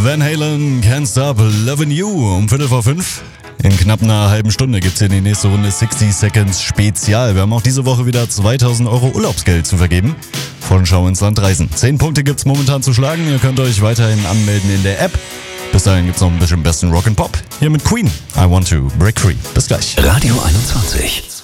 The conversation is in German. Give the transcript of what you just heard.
Van Halen, Can't Stop Lovin' You um 5:15. In knapp einer halben Stunde gibt's hier die nächste Runde 60 Seconds Spezial. Wir haben auch diese Woche wieder 2.000 € Urlaubsgeld zu vergeben. Von Schau ins Land reisen. 10 Punkte gibt's momentan zu schlagen. Ihr könnt euch weiterhin anmelden in der App. Bis dahin gibt's noch ein bisschen besten Rock'n'Pop. Hier mit Queen. I Want to Break Free. Bis gleich. Radio 21.